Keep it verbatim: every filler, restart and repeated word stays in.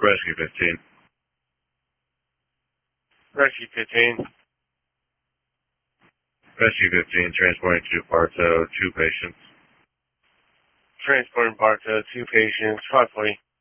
Rescue fifteen. Rescue fifteen. Rescue fifteen, transporting to Bartow, two patients. Transporting Bartow, two patients, five forty.